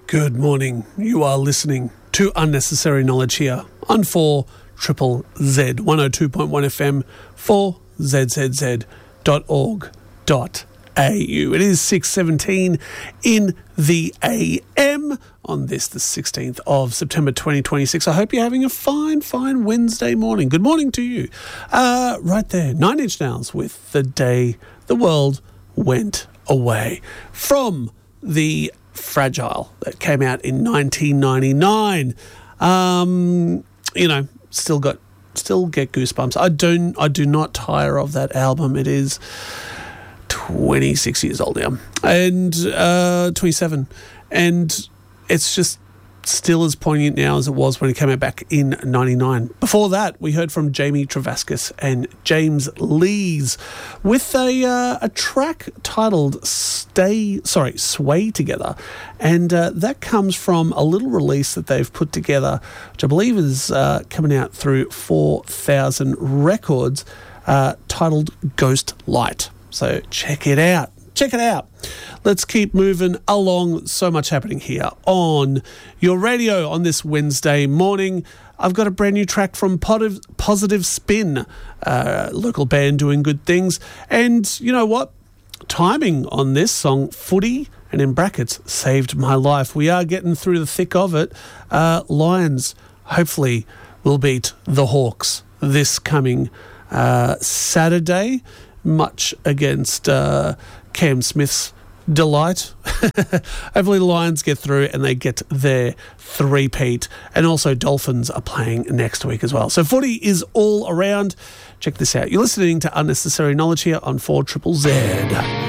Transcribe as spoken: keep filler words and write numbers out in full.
Good morning. You are listening to Unnecessary Knowledge here on four Triple Z, one oh two point one F M, four Z Z Z dot org dot A U. It is six seventeen in the A M on this, the sixteenth of September twenty twenty-six. I hope you're having a fine, fine Wednesday morning. Good morning to you. Uh, right there, Nine Inch Nails with The Day the World Went Away from the Fragile that came out in nineteen ninety-nine. Um, you know, still got, still get goosebumps. I don't, I do not tire of that album. It is twenty-six years old now, and uh, twenty-seven, and it's just still as poignant now as it was when it came out back in ninety-nine. Before that, we heard from Jamie Travascus and James Lees with a uh, a track titled "Stay," sorry, "Sway Together," and uh, that comes from a little release that they've put together, which I believe is uh, coming out through four thousand Records, uh, titled "Ghost Light." So check it out. Check it out. Let's keep moving along. So much happening here on your radio on this Wednesday morning. I've got a brand new track from Positive, Positive Spin, uh, local band doing good things. And you know what? Timing on this song, Footy, and in brackets, saved my life. We are getting through the thick of it. Uh, Lions hopefully will beat the Hawks this coming uh, Saturday, much against uh, Cam Smith's delight. Hopefully the Lions get through and they get their three-peat. And also Dolphins are playing next week as well. So footy is all around. Check this out. You're listening to Unnecessary Knowledge here on four Triple Z.